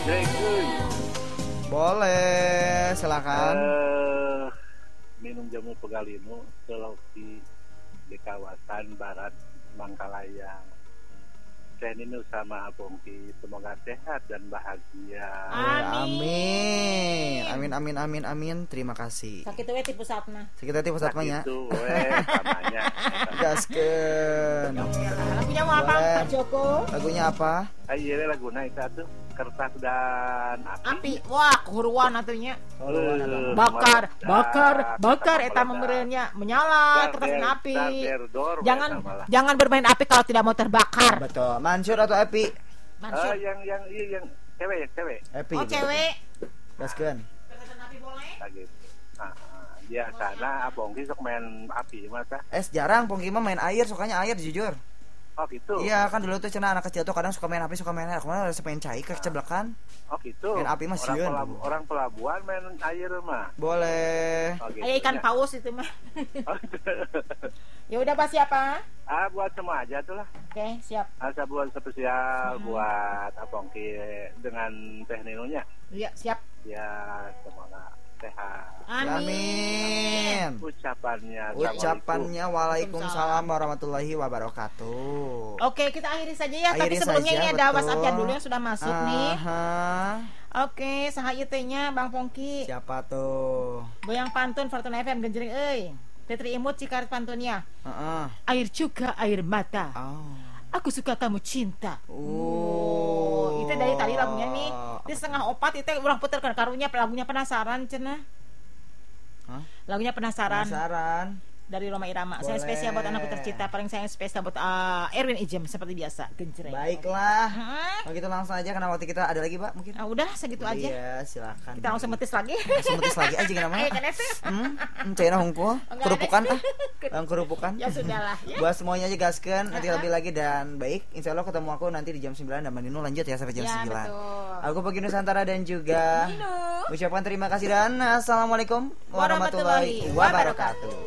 Jreng, euy. Boleh, silakan. Minum jamu pegalinu seloki di kawasan barat Bangkalayang. Saya Ninu sama Pongki, semoga sehat dan bahagia. Amin. Amin. Terima kasih. Sakit we ti pusatna. Sakit hati pusat mah nya. Itu namanya. Gaskeun. Lagunya mau apa, Boleh. Pak Joko? Lagunya apa? Iya laguna itu tuh kertas dan Api. Wah, kehuruan atunya. Eh, Bakar eta memerenya menyala kertas dan api. Jangan bermain api kalau tidak mau terbakar. Betul. Mansur atau Epi? Mansur. yang cewek. Epi. Oh, cewek. Gaskeun. Kertas dan api boleh? Gitu. Biasana Pongki sok main api masa. Jarang Pongki mah main air, sukanya air jujur. Oh gitu. Iya kan dulu tuh cenah anak kecil tuh kadang suka main api, suka main air. Kemana harus main cair keceblakan. Oh gitu. Main api mah sieun. Orang pelabuhan main air mah. Boleh. Oh, gitu, Aya ikan ya. paus itu mah. Oh, gitu. Ya udah Pak, siapa? Buat semua aja tuh lah. Oke, siap. Asa buat spesial buat Pongki dengan Teh Ninunya. Iya, siap. Ya semoga sehat. Amin. Ucapannya waalaikumsalam warahmatullahi wabarakatuh. Oke, kita akhiri saja ya. Tapi Akhiri sebelumnya saja, ini ada betul. WhatsApp dulu yang sudah masuk nih. Aha. Oke, saha ieu teh nya Bang Pongki. Siapa tuh? Goyang pantun Fortuna FM genjreng euy. Tetri imut cikaret pantunnya. Heeh. Air juga air mata. Oh. Aku suka kamu cinta. Oh. Itu dari tadi lagunya nih. Di setengah opat itu ulang puterkan karunya lagunya penasaran cenah. Hah? Lagunya penasaran dari Roma Irama. Boleh. Saya spesial buat anakku tercinta, paling sayang spesial buat Erwin Ijem seperti biasa. Genjreng. Baiklah. Hah? Kalau gitu langsung aja karena waktu kita ada lagi, Pak, mungkin. Ah, udah segitu aja. Iya, silakan. Kita langsung metis lagi. Langsung metis lagi aja namanya. Ayo kan itu. Cina hungkul, Enggak kerupukan ada. Bang kerupukan. Ya sudahlah ya. Buat semuanya aja gaskeun, nanti lebih lagi dan baik. Insya Allah ketemu aku nanti di jam 9 dan Maninu lanjut ya sampai jam Ya, 9. betul. Aku Pagi Nusantara dan juga Nino. ucapan terima kasih dan assalamualaikum warahmatullahi wabarakatuh.